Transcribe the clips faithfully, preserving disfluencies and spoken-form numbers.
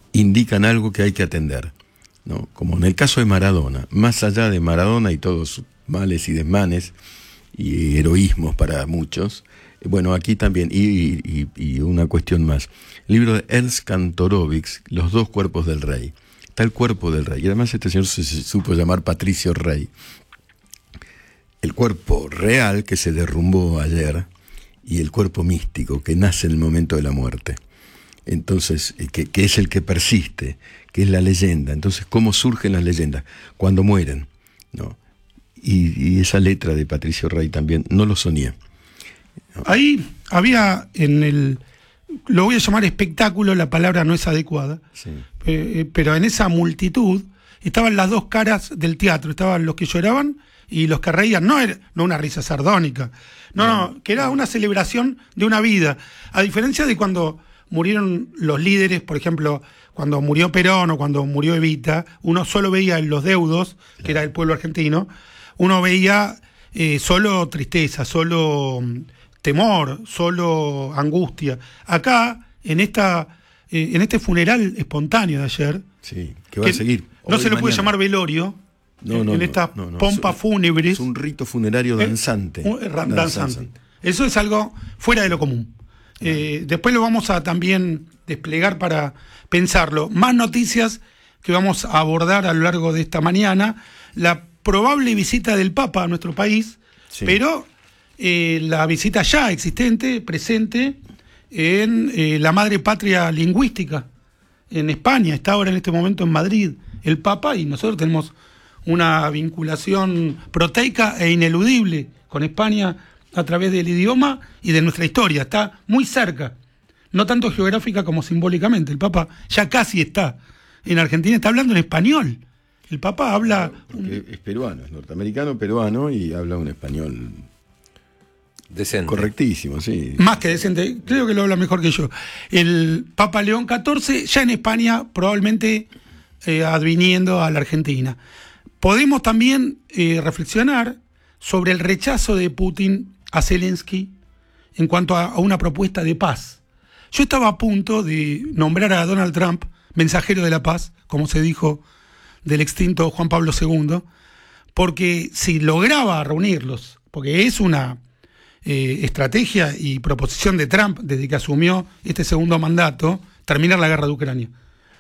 indican algo que hay que atender, ¿no? Como en el caso de Maradona, más allá de Maradona y todos sus males y desmanes y heroísmos para muchos, bueno, aquí también, y, y, y una cuestión más, el libro de Ernst Kantorowicz, Los dos cuerpos del rey, está el cuerpo del rey, y además este señor se, se supo llamar Patricio Rey, el cuerpo real que se derrumbó ayer y el cuerpo místico que nace en el momento de la muerte. Entonces, que, que es el que persiste, que es la leyenda. Entonces, ¿cómo surgen las leyendas? Cuando mueren, ¿no? Y, y esa letra de Patricio Rey también, no lo soñé, ¿no? Ahí había en el, lo voy a llamar espectáculo, la palabra no es adecuada, Sí. eh, pero en esa multitud estaban las dos caras del teatro, estaban los que lloraban y los que reían. No era no una risa sardónica, no, no, que era una celebración de una vida, a diferencia de cuando murieron los líderes, por ejemplo, cuando murió Perón o cuando murió Evita, uno solo veía en los deudos, claro, que era el pueblo argentino, uno veía eh, solo tristeza, solo mm, temor, solo angustia. Acá, en esta eh, en este funeral espontáneo de ayer, sí, que va que a seguir. No se lo puede llamar velorio, no, no, en no, esta no, no, pompa es, fúnebre. Es un rito funerario danzante. Eh, un, danzante. danzante. Eso es algo fuera de lo común. Eh, después lo vamos a también desplegar para pensarlo. Más noticias que vamos a abordar a lo largo de esta mañana. La probable visita del Papa a nuestro país, sí, pero eh, la visita ya existente, presente, en eh, la madre patria lingüística, en España. Está ahora en este momento en Madrid el Papa, y nosotros tenemos una vinculación proteica e ineludible con España a través del idioma y de nuestra historia. Está muy cerca, no tanto geográfica como simbólicamente. El Papa ya casi está en Argentina, está hablando en español. El Papa habla... Porque es peruano, es norteamericano, peruano, y habla un español decente. Correctísimo, sí. Más que decente, creo que lo habla mejor que yo. El Papa León catorce ya en España, probablemente eh, adviniendo a la Argentina. Podemos también eh, reflexionar sobre el rechazo de Putin a Zelensky en cuanto a, a una propuesta de paz. Yo estaba a punto de nombrar a Donald Trump mensajero de la paz, como se dijo del extinto Juan Pablo segundo, porque si lograba reunirlos, porque es una eh, estrategia y proposición de Trump desde que asumió este segundo mandato, terminar la guerra de Ucrania.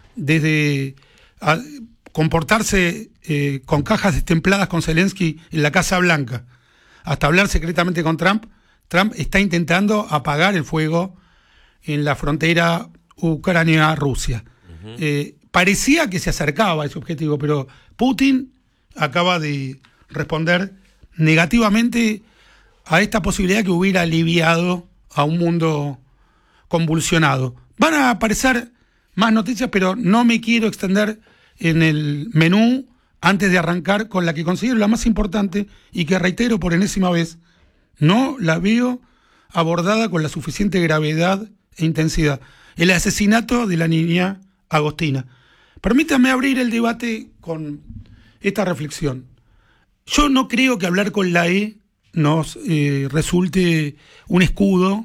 Desde a, comportarse eh, con cajas destempladas con Zelensky en la Casa Blanca, hasta hablar secretamente con Trump, Trump está intentando apagar el fuego en la frontera Ucrania-Rusia. Uh-huh. Eh, parecía que se acercaba a ese objetivo, pero Putin acaba de responder negativamente a esta posibilidad que hubiera aliviado a un mundo convulsionado. Van a aparecer más noticias, pero no me quiero extender en el menú antes de arrancar con la que considero la más importante y que, reitero por enésima vez, no la veo abordada con la suficiente gravedad e intensidad. El asesinato de la niña Agostina. Permítame abrir el debate con esta reflexión. Yo no creo que hablar con la E nos eh, resulte un escudo,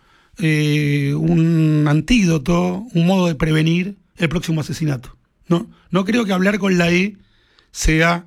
eh, un antídoto, un modo de prevenir el próximo asesinato. No, no creo que hablar con la E sea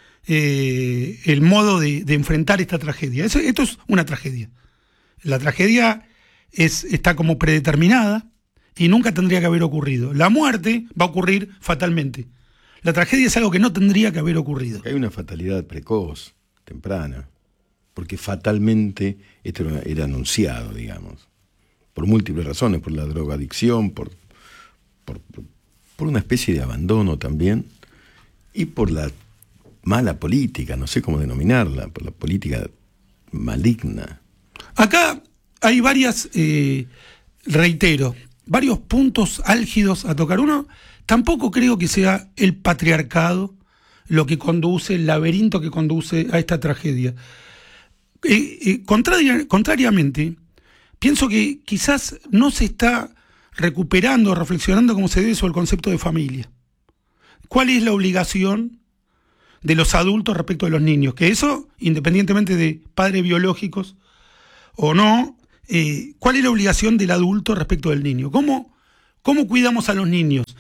eh, el modo de, de enfrentar esta tragedia. Eso, esto es una tragedia. La tragedia es, está como predeterminada y nunca tendría que haber ocurrido. La muerte va a ocurrir fatalmente. La tragedia es algo que no tendría que haber ocurrido. Hay una fatalidad precoz, temprana, porque fatalmente esto era, era anunciado, digamos, por múltiples razones, por la drogadicción, por, por, por una especie de abandono también, y por la mala política, no sé cómo denominarla, por la política maligna. Acá hay varias, eh, reitero, varios puntos álgidos a tocar. Uno, tampoco creo que sea el patriarcado lo que conduce, el laberinto que conduce a esta tragedia. Eh, eh, contraria, contrariamente, pienso que quizás no se está recuperando, reflexionando como se debe sobre el concepto de familia. ¿Cuál es la obligación de los adultos respecto de los niños? Que eso, independientemente de padres biológicos o no, eh, ¿cuál es la obligación del adulto respecto del niño? ¿Cómo, cómo cuidamos a los niños?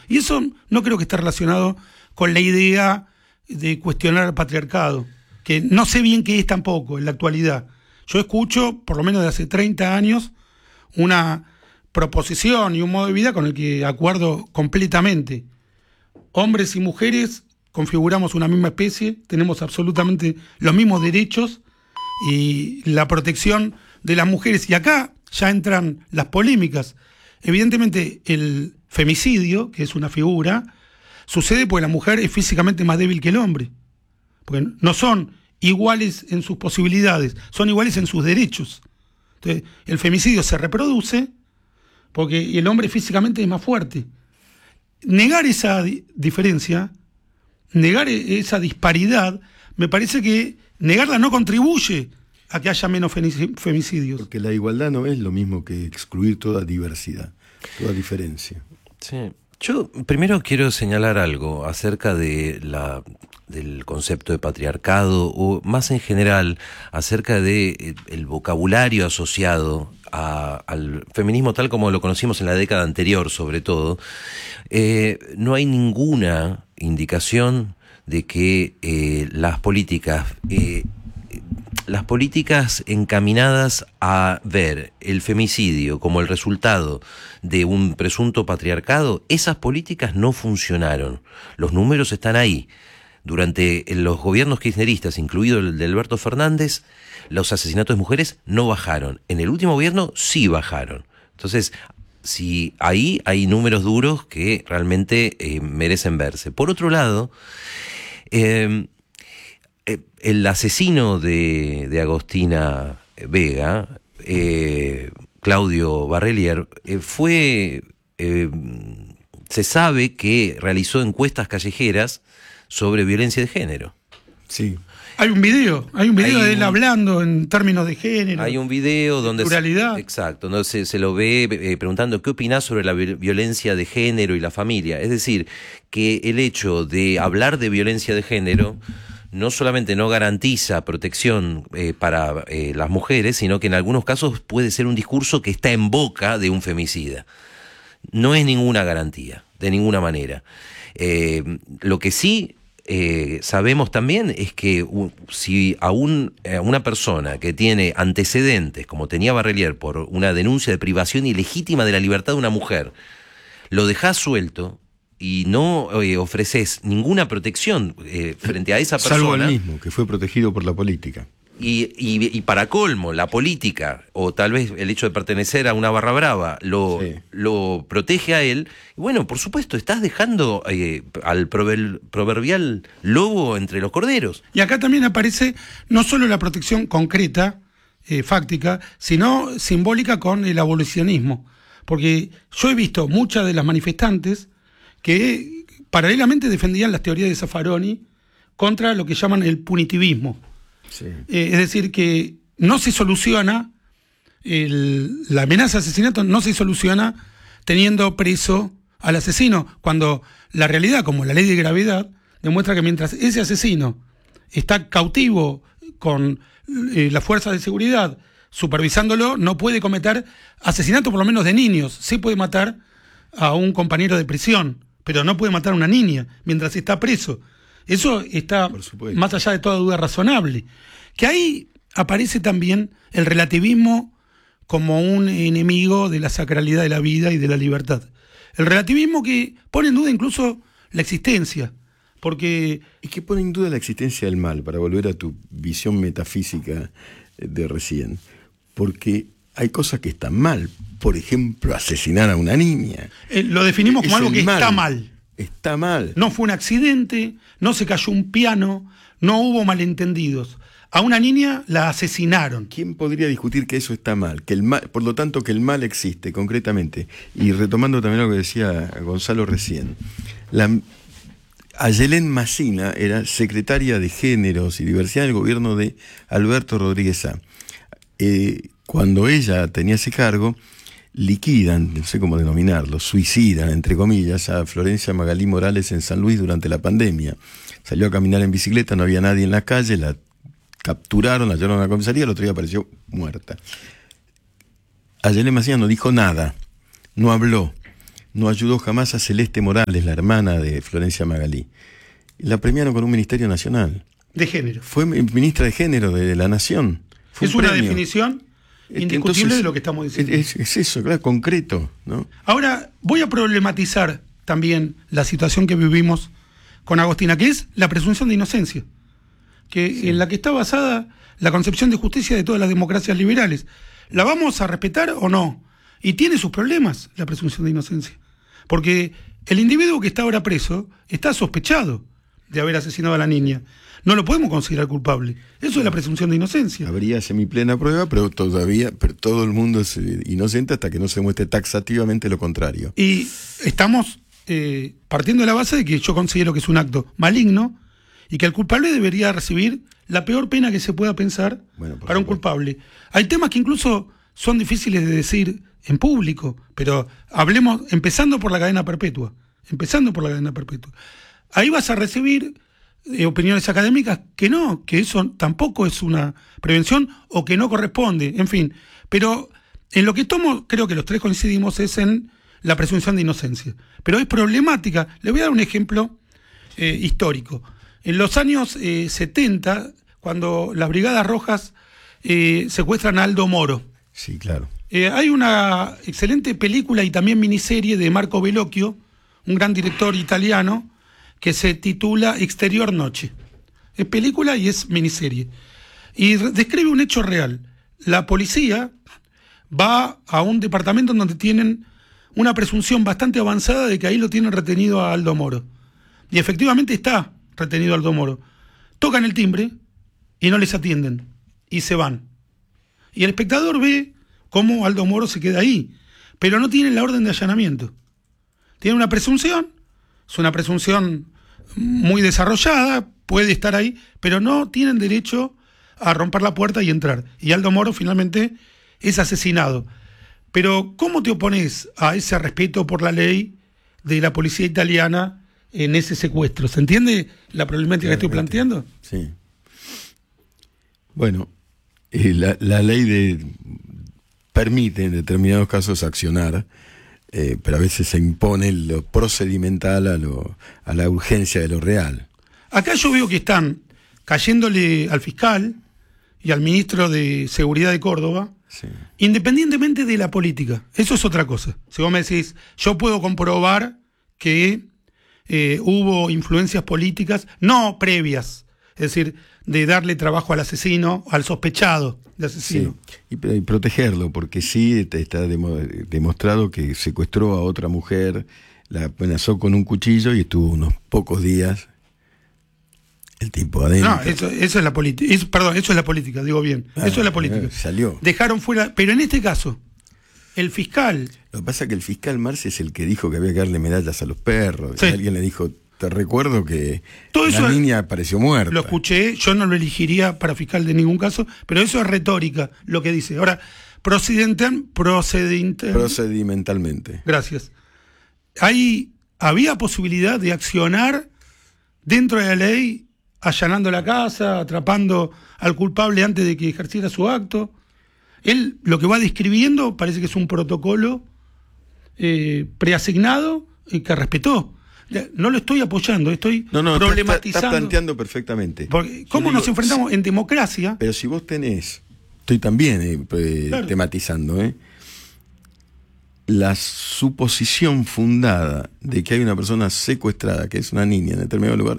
Y eso no creo que esté relacionado con la idea de cuestionar el patriarcado, que no sé bien qué es tampoco en la actualidad. Yo escucho, por lo menos de hace treinta años, una proposición y un modo de vida con el que acuerdo completamente. Hombres y mujeres configuramos una misma especie, tenemos absolutamente los mismos derechos y la protección de las mujeres. Y acá ya entran las polémicas. Evidentemente el femicidio, que es una figura, sucede porque la mujer es físicamente más débil que el hombre. Porque no son iguales en sus posibilidades, son iguales en sus derechos. Entonces, el femicidio se reproduce porque el hombre físicamente es más fuerte. Negar esa di- diferencia, negar e- esa disparidad, me parece que negarla no contribuye a que haya menos fenici- femicidios. Porque la igualdad no es lo mismo que excluir toda diversidad, toda diferencia. Sí. Yo primero quiero señalar algo acerca de la, del concepto de patriarcado, o más en general acerca de el vocabulario asociado a, al feminismo tal como lo conocimos en la década anterior, sobre todo. Eh, no hay ninguna indicación de que eh, las políticas eh, las políticas encaminadas a ver el femicidio como el resultado de un presunto patriarcado, esas políticas no funcionaron. Los números están ahí. Durante los gobiernos kirchneristas, incluido el de Alberto Fernández, los asesinatos de mujeres no bajaron. En el último gobierno sí bajaron. Entonces, sí, ahí hay números duros que realmente eh, merecen verse. Por otro lado, eh, el asesino de, de Agostina Vega, eh, Claudio Barrelier, eh, fue, eh, se sabe que realizó encuestas callejeras sobre violencia de género. Sí. Hay un video, hay un video Hay de él un- hablando en términos de género. Hay un video donde pluralidad. Se, exacto, donde se, se lo ve eh, preguntando qué opinás sobre la vi- violencia de género y la familia. Es decir, que el hecho de hablar de violencia de género no solamente no garantiza protección eh, para eh, las mujeres, sino que en algunos casos puede ser un discurso que está en boca de un femicida. No es ninguna garantía, de ninguna manera. Eh, lo que sí eh, sabemos también es que uh, si a, un, a una persona que tiene antecedentes, como tenía Barrelier, por una denuncia de privación ilegítima de la libertad de una mujer, lo dejás suelto y no eh, ofreces ninguna protección eh, frente a esa persona. Salvo el mismo, que fue protegido por la política. Y, y, y para colmo, la política, o tal vez el hecho de pertenecer a una barra brava, lo, Sí. lo protege a él. Y bueno, por supuesto, estás dejando eh, al prover- proverbial lobo entre los corderos. Y acá también aparece no solo la protección concreta, eh, fáctica, sino simbólica con el abolicionismo. Porque yo he visto muchas de las manifestantes que paralelamente defendían las teorías de Zaffaroni contra lo que llaman el punitivismo. Sí. Eh, es decir, que no se soluciona, el- la amenaza de asesinato no se soluciona teniendo preso al asesino, cuando la realidad, como la ley de gravedad, demuestra que mientras ese asesino está cautivo con eh, las fuerzas de seguridad supervisándolo, no puede cometer asesinato, por lo menos de niños. Sí puede matar a un compañero de prisión, pero no puede matar a una niña mientras está preso. Eso está Por supuesto. más allá de toda duda razonable. Que ahí aparece también el relativismo como un enemigo de la sacralidad de la vida y de la libertad. El relativismo que pone en duda incluso la existencia, porque Y que pone en duda la existencia del mal, para volver a tu visión metafísica de recién. Porque hay cosas que están mal. Por ejemplo, asesinar a una niña. eh, lo definimos como Es algo el que mal. está mal. Está mal. No fue un accidente, no se cayó un piano, no hubo malentendidos. A una niña la asesinaron. ¿Quién podría discutir que eso está mal? Que el mal, por lo tanto, que el mal existe, concretamente. Y retomando también lo que decía Gonzalo recién, la, Ayelén Massina era secretaria de Géneros y Diversidad del gobierno de Alberto Rodríguez Sá. Eh, cuando ella tenía ese cargo, liquidan, no sé cómo denominarlo, suicidan, entre comillas, a Florencia Magalí Morales en San Luis durante la pandemia. Salió a caminar en bicicleta, no había nadie en la calle, la capturaron, la llevaron a la comisaría, el otro día apareció muerta. Ayelén Massina no dijo nada, no habló, no ayudó jamás a Celeste Morales, la hermana de Florencia Magalí. La premiaron con un ministerio nacional. De género. Fue ministra de género de la Nación. Fue es un una premio. definición indiscutible Entonces, de lo que estamos diciendo. Es, es eso, claro, concreto, ¿no? Ahora, voy a problematizar también la situación que vivimos con Agostina, que es la presunción de inocencia, que sí. en la que está basada la concepción de justicia de todas las democracias liberales. ¿La vamos a respetar o no? Y tiene sus problemas la presunción de inocencia, porque el individuo que está ahora preso está sospechado de haber asesinado a la niña. No lo podemos considerar culpable. Eso es la presunción de inocencia. Habría semiplena prueba, pero todavía, pero todo el mundo es inocente hasta que no se muestre taxativamente lo contrario. Y estamos eh, partiendo de la base de que yo considero que es un acto maligno y que el culpable debería recibir la peor pena que se pueda pensar bueno, para un culpable. Hay temas que incluso son difíciles de decir en público, pero hablemos, empezando por la cadena perpetua, empezando por la cadena perpetua. Ahí vas a recibir eh, opiniones académicas que no, que eso tampoco es una prevención o que no corresponde, en fin. Pero en lo que estamos, creo que los tres coincidimos, es en la presunción de inocencia. Pero es problemática. Le voy a dar un ejemplo eh, histórico. En los años eh, setenta, cuando las Brigadas Rojas eh, secuestran a Aldo Moro. Sí, claro. Eh, hay una excelente película y también miniserie de Marco Bellocchio, un gran director italiano, que se titula Exterior Noche. Es película y es miniserie. Y describe un hecho real. La policía va a un departamento en donde tienen una presunción bastante avanzada de que ahí lo tienen retenido a Aldo Moro. Y efectivamente está retenido a Aldo Moro. Tocan el timbre y no les atienden. Y se van. Y el espectador ve cómo Aldo Moro se queda ahí. Pero no tienen la orden de allanamiento. Tienen una presunción. Es una presunción muy desarrollada, puede estar ahí, pero no tienen derecho a romper la puerta y entrar. Y Aldo Moro finalmente es asesinado. Pero ¿cómo te opones a ese respeto por la ley de la policía italiana en ese secuestro? ¿Se entiende la problemática Claramente. que estoy planteando? Sí. Bueno, eh, la, la ley de permite en determinados casos accionar, Eh, pero a veces se impone lo procedimental a, lo, a la urgencia de lo real. Acá yo veo que están cayéndole al fiscal y al ministro de Seguridad de Córdoba, sí. independientemente de la política. Eso es otra cosa. Si vos me decís, yo puedo comprobar que eh, hubo influencias políticas, no previas, es decir, de darle trabajo al asesino, al sospechado de asesino. Sí. Y, y protegerlo, porque sí está demo, demostrado que secuestró a otra mujer, la amenazó con un cuchillo y estuvo unos pocos días el tipo adentro. No, eso, eso es la política. Perdón, eso es la política, digo bien. Ah, eso es la política. Eh, salió. Dejaron fuera, pero en este caso, el fiscal... Lo que pasa es que el fiscal Marci es el que dijo que había que darle medallas a los perros. Sí. Y alguien le dijo... Te recuerdo que todo la eso niña apareció muerta. Lo escuché, yo no lo elegiría para fiscal de ningún caso, pero eso es retórica, lo que dice. Ahora, procedimental, procedimental, procedimentalmente. Gracias. Ahí había posibilidad de accionar dentro de la ley, allanando la casa, atrapando al culpable antes de que ejerciera su acto. Él lo que va describiendo parece que es un protocolo eh, preasignado y que respetó. No lo estoy apoyando, estoy no, no, problematizando. Está, está planteando perfectamente. Porque, ¿cómo digo, nos enfrentamos en democracia? Pero si vos tenés, estoy también eh, eh, claro. tematizando, ¿eh? la suposición fundada de que hay una persona secuestrada, que es una niña en determinado lugar,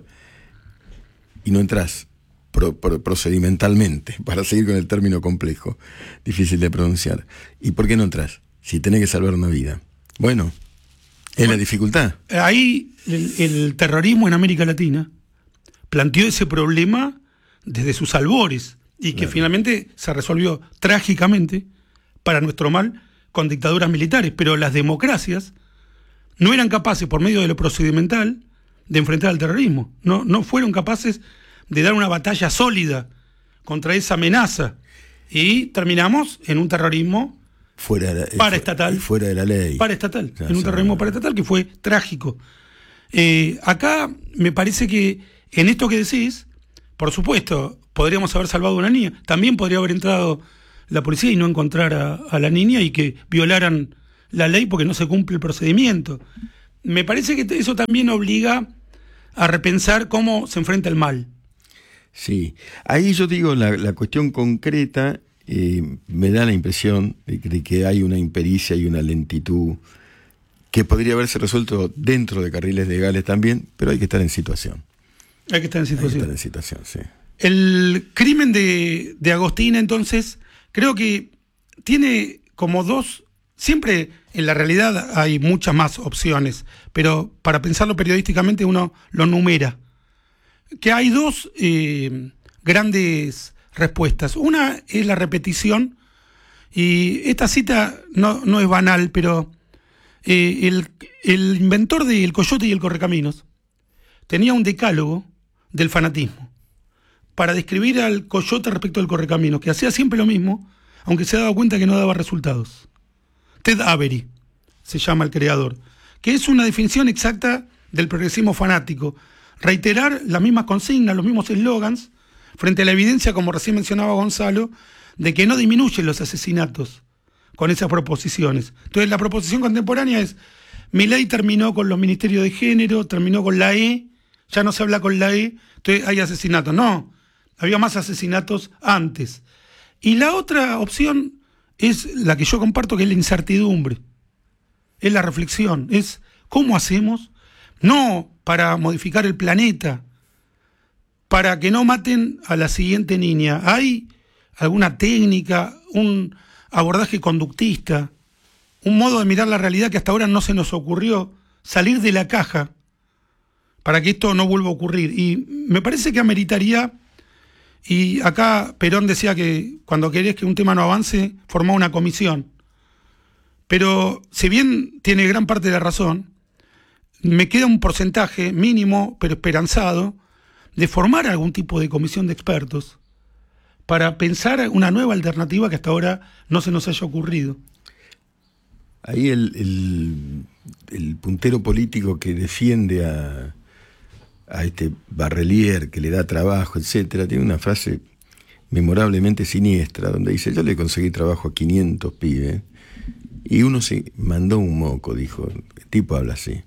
y no entras pro, pro, procedimentalmente, para seguir con el término complejo, difícil de pronunciar. ¿Y por qué no entras? Si tenés que salvar una vida. Bueno... Es bueno, la dificultad. Ahí el, el terrorismo en América Latina planteó ese problema desde sus albores y que claro. finalmente se resolvió trágicamente, para nuestro mal, con dictaduras militares. Pero las democracias no eran capaces, por medio de lo procedimental, de enfrentar al terrorismo. No, no fueron capaces de dar una batalla sólida contra esa amenaza. Y terminamos en un terrorismo... Fuera de, paraestatal. Fuera de la ley. Paraestatal. Ya, en un terrorismo paraestatal que fue trágico. Eh, acá me parece que en esto que decís, por supuesto, podríamos haber salvado a una niña. También podría haber entrado la policía y no encontrar a, a la niña y que violaran la ley porque no se cumple el procedimiento. Me parece que eso también obliga a repensar cómo se enfrenta el mal. Sí, ahí yo digo la, la cuestión concreta, eh, me da la impresión de que, de que hay una impericia y una lentitud que podría haberse resuelto dentro de carriles legales también, pero hay que estar en situación. Hay que estar en situación. Hay que estar en situación, sí. El crimen de, de Agostina, entonces, creo que tiene como dos... Siempre en la realidad hay muchas más opciones, pero para pensarlo periodísticamente uno lo numera. Que hay dos eh, grandes respuestas. Una es la repetición, y esta cita no, no es banal, pero eh, el, el inventor de El Coyote y el Correcaminos tenía un decálogo del fanatismo para describir al coyote respecto al correcaminos, que hacía siempre lo mismo, aunque se daba cuenta que no daba resultados. Ted Avery se llama el creador, que es una definición exacta del progresismo fanático. Reiterar las mismas consignas, los mismos eslogans, frente a la evidencia, como recién mencionaba Gonzalo, de que no disminuyen los asesinatos con esas proposiciones. Entonces la proposición contemporánea es: Milei terminó con los ministerios de género, terminó con la E, ya no se habla con la E, entonces hay asesinatos. No, había más asesinatos antes. Y la otra opción es la que yo comparto, que es la incertidumbre, es la reflexión, es cómo hacemos, no para modificar el planeta, para que no maten a la siguiente niña. ¿Hay alguna técnica, un abordaje conductista, un modo de mirar la realidad que hasta ahora no se nos ocurrió, salir de la caja para que esto no vuelva a ocurrir? Y me parece que ameritaría... Y acá Perón decía que cuando querés que un tema no avance, formá una comisión. Pero si bien tiene gran parte de la razón, me queda un porcentaje mínimo, pero esperanzado, de formar algún tipo de comisión de expertos para pensar una nueva alternativa que hasta ahora no se nos haya ocurrido. Ahí el, el, el puntero político que defiende a... a este Barrelier, que le da trabajo, etcétera, tiene una frase memorablemente siniestra, donde dice: yo le conseguí trabajo a quinientos pibes, y uno se mandó un moco, dijo. El tipo habla así.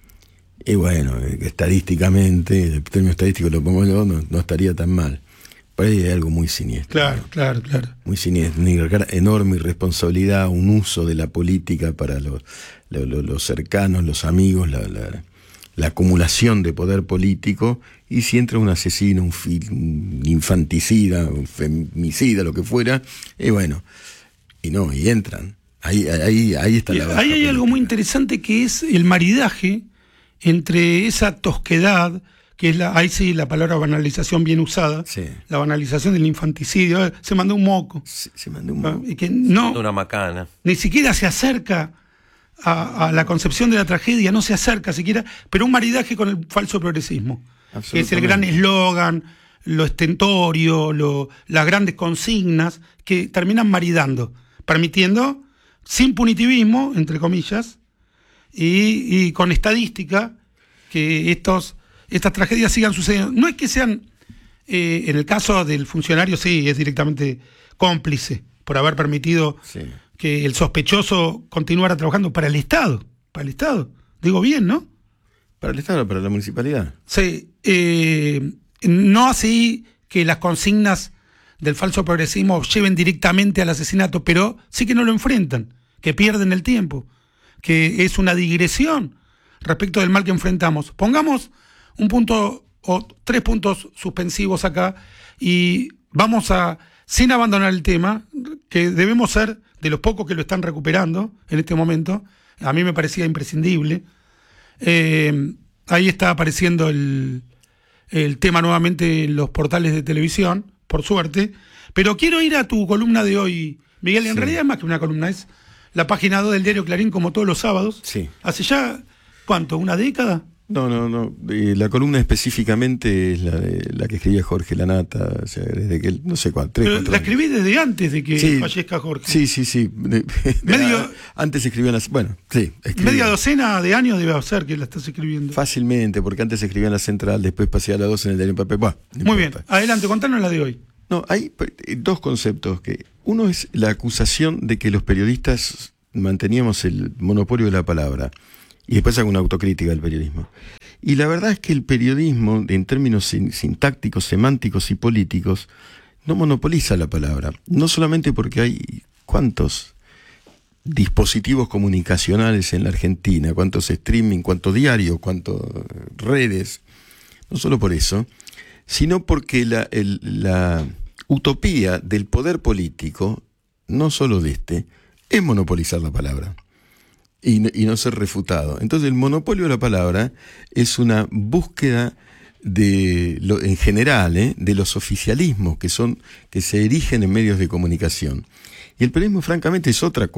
Y bueno, estadísticamente, el término estadístico lo pongo yo, no, no estaría tan mal. Pero ahí hay algo muy siniestro. Claro, ¿no? claro, claro. Muy siniestro, una enorme irresponsabilidad, un uso de la política para los, los, los cercanos, los amigos, la... la la acumulación de poder político, y si entra un asesino, un, fi, un infanticida, un femicida, lo que fuera, y bueno, y no, y entran. Ahí, ahí, ahí está la baja Ahí hay política. algo muy interesante, que es el maridaje entre esa tosquedad, que es la, ahí sí la palabra banalización bien usada, sí. La banalización del infanticidio. Se mandó un moco. Se, se mandó un moco. Y que no, una macana. Ni siquiera se acerca A, a la concepción de la tragedia, no se acerca siquiera, pero un maridaje con el falso progresismo, que es el gran eslogan, lo estentorio, lo, las grandes consignas que terminan maridando, permitiendo, sin punitivismo, entre comillas, y, y con estadística, que estos, estas tragedias sigan sucediendo. No es que sean, eh, en el caso del funcionario, sí, es directamente cómplice por haber permitido... Sí. Que el sospechoso continuara trabajando para el Estado, para el Estado, digo bien, ¿no? Para el Estado, para la municipalidad. Sí, eh, no así que las consignas del falso progresismo lleven directamente al asesinato, pero sí que no lo enfrentan, que pierden el tiempo, que es una digresión respecto del mal que enfrentamos. Pongamos un punto o tres puntos suspensivos acá y vamos a, sin abandonar el tema, que debemos ser de los pocos que lo están recuperando en este momento. A mí me parecía imprescindible. Eh, ahí está apareciendo el, el tema nuevamente en los portales de televisión, por suerte. Pero quiero ir a tu columna de hoy, Miguel. En sí. realidad es más que una columna, es la página dos del diario Clarín, como todos los sábados. Sí. Hace ya, ¿cuánto? ¿Una década? No, no, no. Eh, la columna específicamente es la, de, la que escribía Jorge Lanata, o sea, desde que él, no sé cuánto. Pero la escribí desde antes de que sí, fallezca Jorge. Sí, sí, sí. De, de, Medio, antes escribían las. Bueno, sí. Escribía. Media docena de años debe ser que la estás escribiendo. Fácilmente, porque antes escribía en la Central, después pasé a la dos en el diario Papel. Bueno, no Muy importa. bien, adelante, contanos la de hoy. No, hay dos conceptos. que Uno es la acusación de que los periodistas manteníamos el monopolio de la palabra. Y después hago una autocrítica del periodismo. Y la verdad es que el periodismo, en términos sin, sintácticos, semánticos y políticos, no monopoliza la palabra. No solamente porque hay cuántos dispositivos comunicacionales en la Argentina, cuántos streaming, cuántos diarios, cuántas redes, no solo por eso, sino porque la, el, la utopía del poder político, no solo de este, es monopolizar la palabra. Y no, y no ser refutado. Entonces el monopolio de la palabra es una búsqueda de lo, en general, ¿eh? de los oficialismos que son que se erigen en medios de comunicación. Y el periodismo, francamente, es otra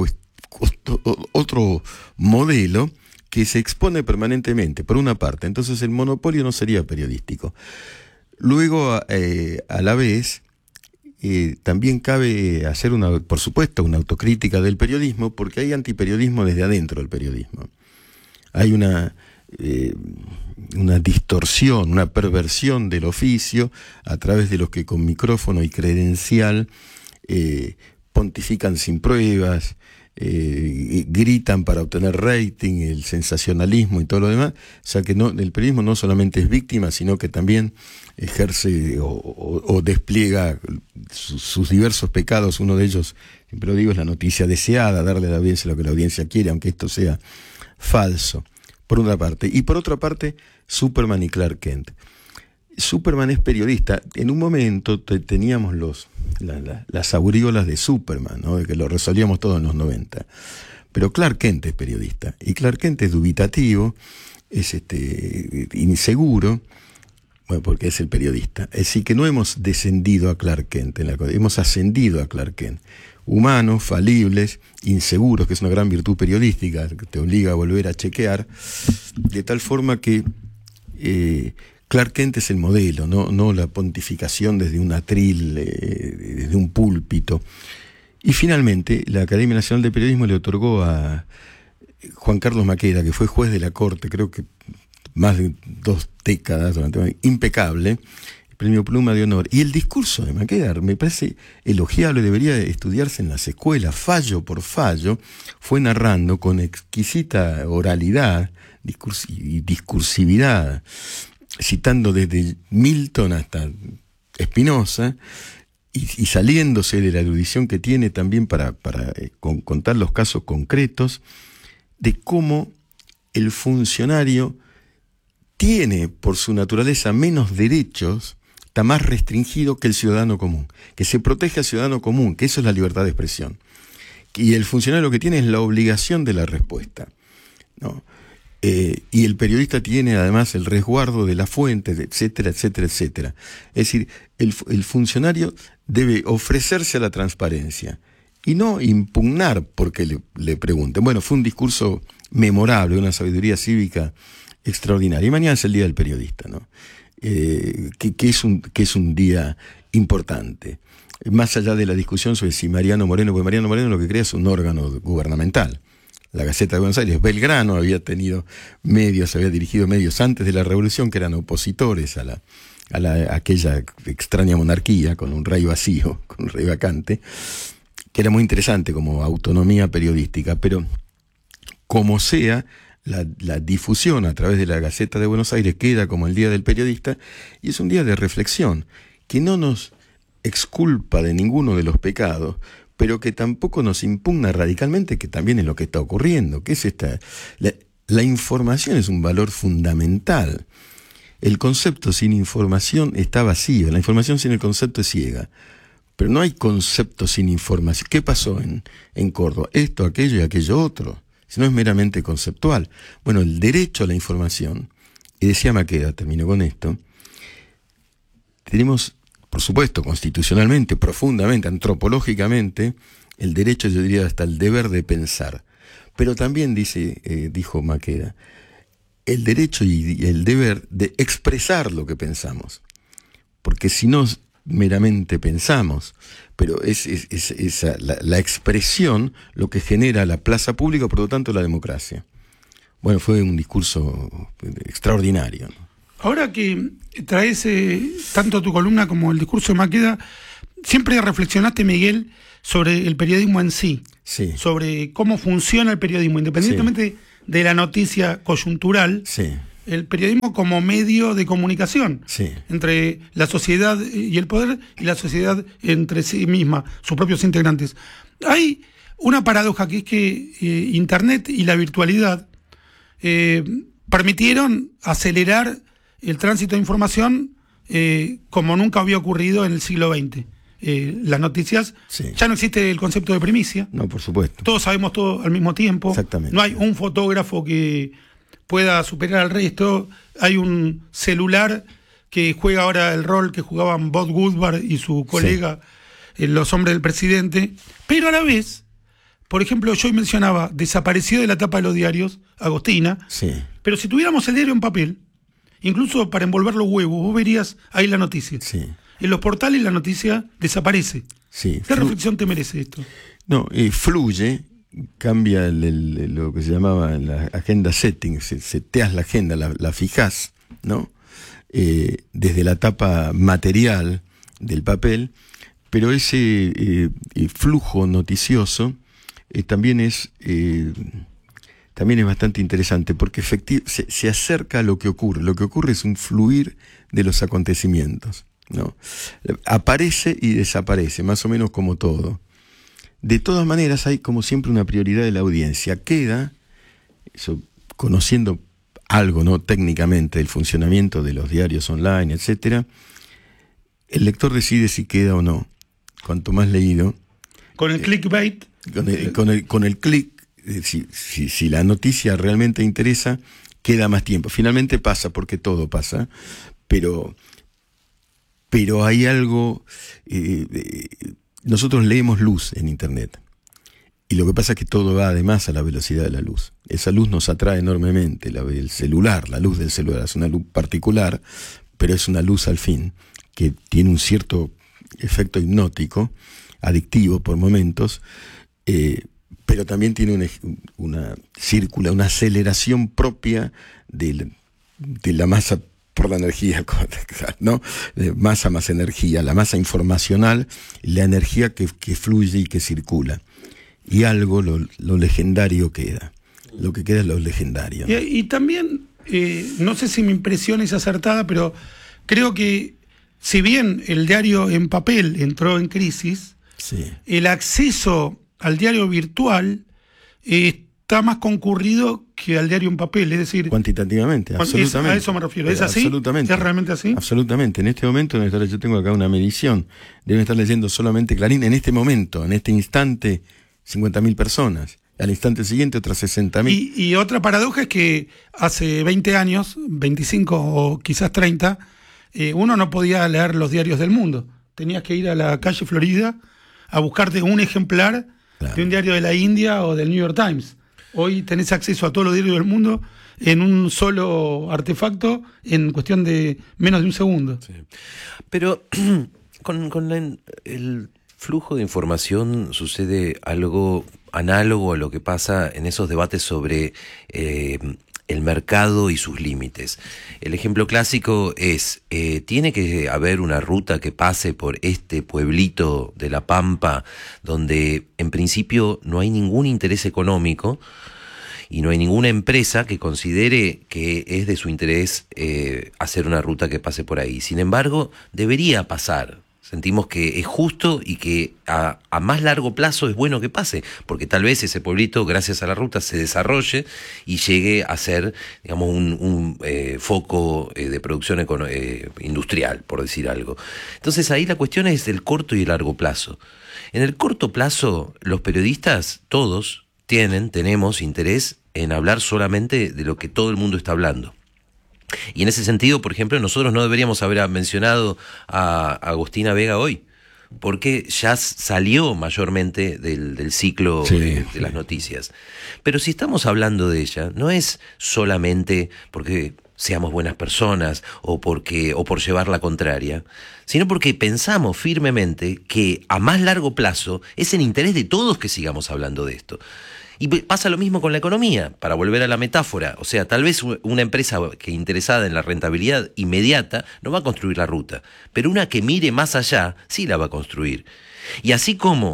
otro modelo que se expone permanentemente, por una parte. Entonces el monopolio no sería periodístico. Luego, eh, a la vez, Eh, también cabe hacer, una, por supuesto, una autocrítica del periodismo, porque hay antiperiodismo desde adentro del periodismo. Hay una, eh, una distorsión, una perversión del oficio a través de los que con micrófono y credencial eh, pontifican sin pruebas, eh, gritan para obtener rating, el sensacionalismo y todo lo demás. O sea que no, el periodismo no solamente es víctima, sino que también ejerce o, o, o despliega sus, sus diversos pecados. Uno de ellos, siempre lo digo, es la noticia deseada, darle a la audiencia lo que la audiencia quiere, aunque esto sea falso, por una parte. Y por otra parte, Superman y Clark Kent. Superman es periodista. En un momento te, teníamos los, la, la, las aureolas de Superman, ¿no? De que lo resolvíamos todo en los noventa. Pero Clark Kent es periodista. Y Clark Kent es dubitativo, es este inseguro, bueno, porque es el periodista. Es decir, que no hemos descendido a Clark Kent, en la, hemos ascendido a Clark Kent. Humanos, falibles, inseguros, que es una gran virtud periodística, que te obliga a volver a chequear, de tal forma que eh, Clark Kent es el modelo, no, no la pontificación desde un atril, eh, desde un púlpito. Y finalmente, la Academia Nacional de Periodismo le otorgó a Juan Carlos Maqueda, que fue juez de la Corte, creo que más de dos décadas, durante, impecable, el premio Pluma de Honor. Y el discurso de Maqueda me parece elogiable, debería estudiarse en las escuelas, fallo por fallo, fue narrando con exquisita oralidad y discursividad, citando desde Milton hasta Spinoza, y, y saliéndose de la erudición que tiene también para, para eh, con, contar los casos concretos de cómo el funcionario tiene por su naturaleza menos derechos, está más restringido que el ciudadano común, que se protege al ciudadano común, que eso es la libertad de expresión. Y el funcionario lo que tiene es la obligación de la respuesta, ¿no? Eh, y el periodista tiene además el resguardo de la fuente, etcétera, etcétera, etcétera. Es decir, el, el funcionario debe ofrecerse a la transparencia y no impugnar porque le, le pregunten. Bueno, fue un discurso memorable, una sabiduría cívica extraordinaria. Y mañana es el Día del Periodista, ¿no? Eh, que, que, es un, que es un día importante. Más allá de la discusión sobre si Mariano Moreno, porque Mariano Moreno lo que crea es un órgano gubernamental. La Gaceta de Buenos Aires, Belgrano había tenido medios, había dirigido medios antes de la Revolución que eran opositores a la, a la a aquella extraña monarquía con un rey vacío, con un rey vacante, que era muy interesante como autonomía periodística, pero como sea, la, la difusión a través de la Gaceta de Buenos Aires queda como el Día del Periodista y es un día de reflexión que no nos exculpa de ninguno de los pecados, pero que tampoco nos impugna radicalmente, que también es lo que está ocurriendo, que es esta, la, la información es un valor fundamental. El concepto sin información está vacío, la información sin el concepto es ciega, pero no hay concepto sin información. ¿Qué pasó en, en Córdoba? Esto, aquello y aquello otro, si no es meramente conceptual. Bueno, el derecho a la información, y decía Maqueda, termino con esto, tenemos, por supuesto, constitucionalmente, profundamente, antropológicamente, el derecho, yo diría, hasta el deber de pensar. Pero también, dice, eh, dijo Maqueda, el derecho y el deber de expresar lo que pensamos. Porque si no meramente pensamos, pero es, es, es, es la, la expresión lo que genera la plaza pública, por lo tanto la democracia. Bueno, fue un discurso extraordinario, ¿no? Ahora que traes eh, tanto tu columna como el discurso de Maqueda, siempre reflexionaste, Miguel, sobre el periodismo en sí. sí. sobre cómo funciona el periodismo, independientemente sí. de la noticia coyuntural, sí. el periodismo como medio de comunicación sí. entre la sociedad y el poder y la sociedad entre sí misma, sus propios integrantes. Hay una paradoja que es que eh, Internet y la virtualidad eh, permitieron acelerar el tránsito de información eh, como nunca había ocurrido en el siglo veinte. Eh, las noticias, sí. ya no existe el concepto de primicia. No, por supuesto. Todos sabemos todo al mismo tiempo. Exactamente. No hay un fotógrafo que pueda superar al resto. Hay un celular que juega ahora el rol que jugaban Bob Woodward y su colega, sí. en Los Hombres del Presidente. Pero a la vez, por ejemplo, yo hoy mencionaba, desapareció de la tapa de los diarios Agostina. Sí. Pero si tuviéramos el diario en papel, incluso para envolver los huevos, vos verías ahí la noticia. Sí. En los portales la noticia desaparece. Sí. ¿Qué Flu- reflexión te merece esto? No, eh, fluye, cambia el, el, lo que se llamaba la agenda setting, se, seteas la agenda, la, la fijás, ¿no? Eh, desde la etapa material del papel, pero ese eh, eh, flujo noticioso eh, también es eh, también es bastante interesante porque efecti- se, se acerca a lo que ocurre. Lo que ocurre es un fluir de los acontecimientos, ¿no? Aparece y desaparece, más o menos como todo. De todas maneras, hay como siempre una prioridad de la audiencia. Queda, eso, conociendo algo, ¿no?, técnicamente del funcionamiento de los diarios online, etcétera, el lector decide si queda o no. Cuanto más leído. Con el eh, clickbait. Con el, con el, con el click, si, si, si la noticia realmente interesa, queda más tiempo. Finalmente pasa, porque todo pasa, pero, pero hay algo... Eh, eh, nosotros leemos luz en Internet y lo que pasa es que todo va además a la velocidad de la luz. Esa luz nos atrae enormemente, la del celular, la luz del celular es una luz particular, pero es una luz al fin que tiene un cierto efecto hipnótico, adictivo por momentos, eh, pero también tiene una, una círcula, una aceleración propia de, de la masa por la energía, ¿no? De masa más energía, la masa informacional, la energía que, que fluye y que circula. Y algo, lo, lo legendario queda. Lo que queda es lo legendario, ¿no? Y, y también, eh, no sé si mi impresión es acertada, pero creo que si bien el diario en papel entró en crisis, sí. el acceso al diario virtual eh, está más concurrido que al diario en papel, es decir... Cuantitativamente, absolutamente. Es, a eso me refiero, ¿es así? Absolutamente. ¿Es realmente así? Absolutamente. En este momento, yo tengo acá una medición, deben estar leyendo solamente Clarín, en este momento, en este instante, cincuenta mil personas. Al instante siguiente, otras sesenta mil. Y, y otra paradoja es que hace veinte años, veinticinco o quizás treinta, eh, uno no podía leer los diarios del mundo. Tenías que ir a la calle Florida a buscarte un ejemplar, claro, de un diario de la India o del New York Times. Hoy tenés acceso a todos los diarios del mundo en un solo artefacto en cuestión de menos de un segundo. Sí. Pero con, con la, el flujo de información sucede algo análogo a lo que pasa en esos debates sobre eh, el mercado y sus límites. El ejemplo clásico es, eh, tiene que haber una ruta que pase por este pueblito de La Pampa, donde en principio no hay ningún interés económico y no hay ninguna empresa que considere que es de su interés eh, hacer una ruta que pase por ahí. Sin embargo, debería pasar. Sentimos que es justo y que a, a más largo plazo es bueno que pase, porque tal vez ese pueblito, gracias a la ruta, se desarrolle y llegue a ser, digamos, un, un eh, foco eh, de producción econo- eh, industrial, por decir algo. Entonces ahí la cuestión es del corto y el largo plazo. En el corto plazo, los periodistas, todos, tienen, tenemos interés en hablar solamente de lo que todo el mundo está hablando. Y en ese sentido, por ejemplo, nosotros no deberíamos haber mencionado a Agostina Vega hoy, porque ya salió mayormente del, del ciclo sí, de, de sí. las noticias. Pero si estamos hablando de ella, no es solamente porque seamos buenas personas o porque o por llevar la contraria, sino porque pensamos firmemente que a más largo plazo es en interés de todos que sigamos hablando de esto. Y pasa lo mismo con la economía, para volver a la metáfora. O sea, tal vez una empresa que interesada en la rentabilidad inmediata no va a construir la ruta, pero una que mire más allá sí la va a construir. Y así como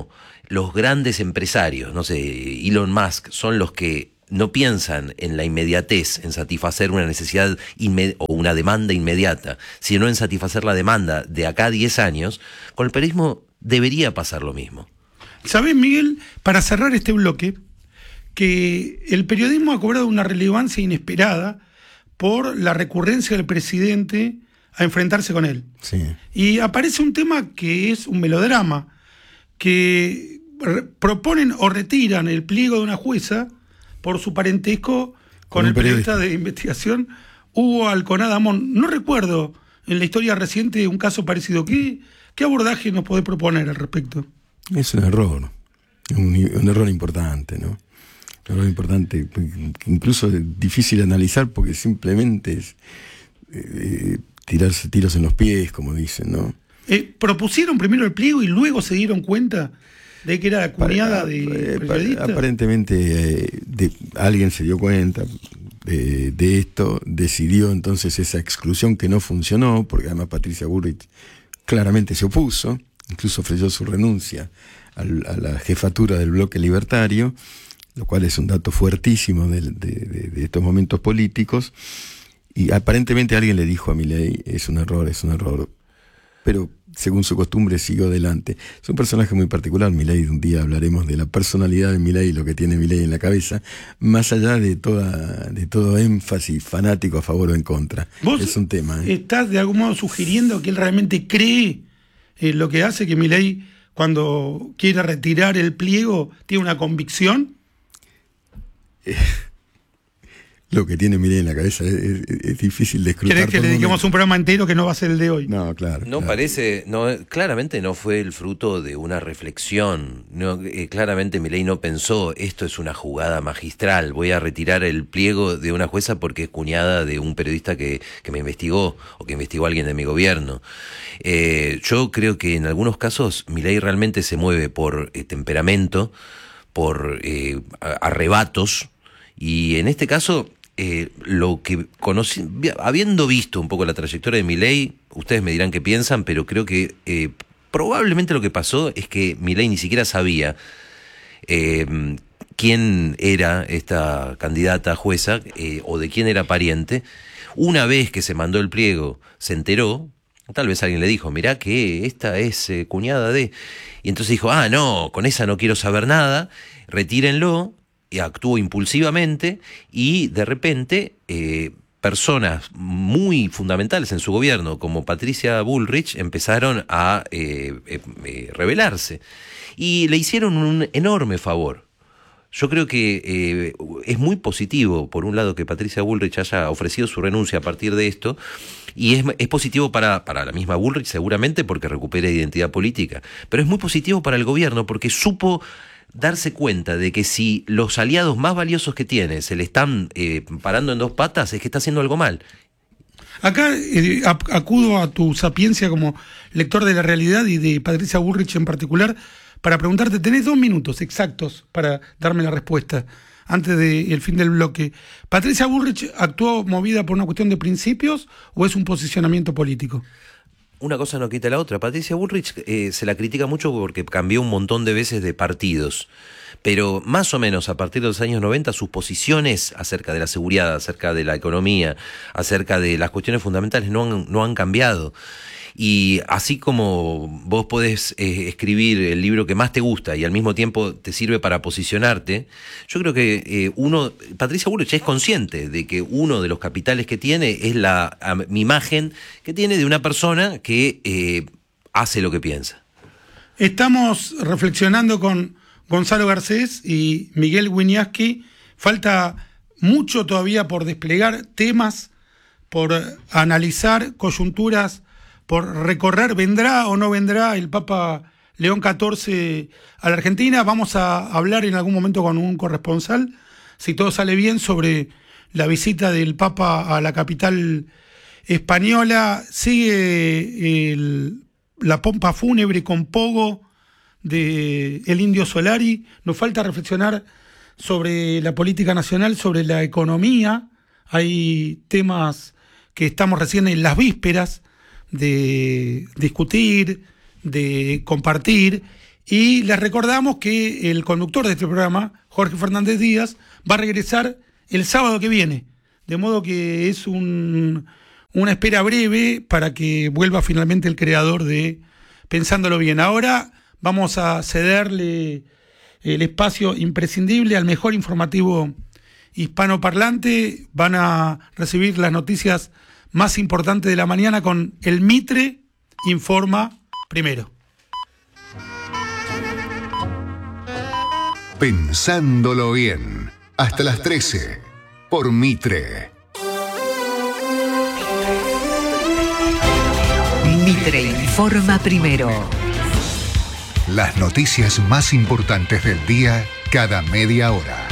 los grandes empresarios, no sé, Elon Musk, son los que no piensan en la inmediatez, en satisfacer una necesidad inmed- o una demanda inmediata, sino en satisfacer la demanda de acá a diez años, con el periodismo debería pasar lo mismo. ¿Sabés, Miguel, para cerrar este bloque, que el periodismo ha cobrado una relevancia inesperada por la recurrencia del presidente a enfrentarse con él? Sí. Y aparece un tema que es un melodrama, que re- proponen o retiran el pliego de una jueza por su parentesco con, Con un el periodista, periodista de investigación Hugo Alconada Amón. No recuerdo en la historia reciente un caso parecido. ¿Qué, qué abordaje nos podés proponer al respecto? Es un error, un, un error importante, ¿no? Un error importante, incluso difícil de analizar porque simplemente es eh, tirarse tiros en los pies, como dicen, ¿no? Eh, ¿Propusieron primero el pliego y luego se dieron cuenta de que era cuñada Para- de eh, periodista? Aparentemente eh, de, alguien se dio cuenta de, de esto, decidió entonces esa exclusión que no funcionó, porque además Patricia Bullrich claramente se opuso, incluso ofreció su renuncia al, a la jefatura del bloque libertario, lo cual es un dato fuertísimo de, de, de, de estos momentos políticos, y aparentemente alguien le dijo a Milei, es un error, es un error, pero según su costumbre siguió adelante. Es un personaje muy particular, Milei. Un día hablaremos de la personalidad de Milei y lo que tiene Milei en la cabeza, más allá de toda de todo énfasis fanático a favor o en contra. ¿Vos es un tema, ¿eh? estás de algún modo sugiriendo que él realmente cree eh, lo que hace, que Milei, cuando quiere retirar el pliego, tiene una convicción? Lo que tiene Milei en la cabeza es, es- es difícil de escrutar. ¿Querés que por le dediquemos momentos. un programa entero que no va a ser el de hoy? No, claro. No claro. parece, no, claramente no fue el fruto de una reflexión. No, eh, claramente Milei no pensó, esto es una jugada magistral, voy a retirar el pliego de una jueza porque es cuñada de un periodista que, que me investigó o que investigó a alguien de mi gobierno. Eh, yo creo que en algunos casos Milei realmente se mueve por eh, temperamento, por eh, a- arrebatos, y en este caso eh, lo que conocí, vi- habiendo visto un poco la trayectoria de Milei, ustedes me dirán qué piensan, pero creo que eh, probablemente lo que pasó es que Milei ni siquiera sabía eh, quién era esta candidata a jueza eh, o de quién era pariente. Una vez que se mandó el pliego, se enteró, tal vez alguien le dijo, mirá que esta es eh, cuñada de... Y entonces dijo, ah, no, con esa no quiero saber nada, retírenlo, y actuó impulsivamente, y de repente eh, personas muy fundamentales en su gobierno, como Patricia Bullrich, empezaron a eh, eh, eh, rebelarse. Y le hicieron un enorme favor. Yo creo que eh, es muy positivo, por un lado, que Patricia Bullrich haya ofrecido su renuncia a partir de esto, y es, es positivo para, para la misma Bullrich seguramente porque recupera identidad política, pero es muy positivo para el gobierno porque supo darse cuenta de que si los aliados más valiosos que tiene se le están eh, parando en dos patas, es que está haciendo algo mal. Acá eh, ap- acudo a tu sapiencia como lector de la realidad y de Patricia Bullrich en particular para preguntarte, tenés dos minutos exactos para darme la respuesta antes del fin del bloque. ¿Patricia Bullrich actuó movida por una cuestión de principios o es un posicionamiento político? Una cosa no quita la otra. Patricia Bullrich eh, se la critica mucho porque cambió un montón de veces de partidos. Pero más o menos a partir de los años noventa sus posiciones acerca de la seguridad, acerca de la economía, acerca de las cuestiones fundamentales no han, no han cambiado. Y así como vos podés eh, escribir el libro que más te gusta y al mismo tiempo te sirve para posicionarte, yo creo que eh, uno, Patricia Bullrich es consciente de que uno de los capitales que tiene es la a, mi imagen que tiene de una persona que eh, hace lo que piensa. Estamos reflexionando con Gonzalo Garcés y Miguel Wieniawski. Falta mucho todavía por desplegar, temas por analizar, coyunturas por recorrer. ¿Vendrá o no vendrá el Papa León catorce a la Argentina? Vamos a hablar en algún momento con un corresponsal, si todo sale bien, sobre la visita del Papa a la capital española. Sigue el, la pompa fúnebre con Pogo de el Indio Solari. Nos falta reflexionar sobre la política nacional, sobre la economía. Hay temas que estamos recién en las vísperas de discutir, de compartir, Y les recordamos que el conductor de este programa, Jorge Fernández Díaz, va a regresar el sábado que viene. De modo que es un, una espera breve para que vuelva finalmente el creador de Pensándolo Bien. Ahora vamos a cederle el espacio imprescindible al mejor informativo hispanoparlante. Van a recibir las noticias más importantes de la mañana con el Mitre Informa Primero. Pensándolo Bien, hasta las trece, por Mitre. Mitre Informa Primero. Las noticias más importantes del día cada media hora.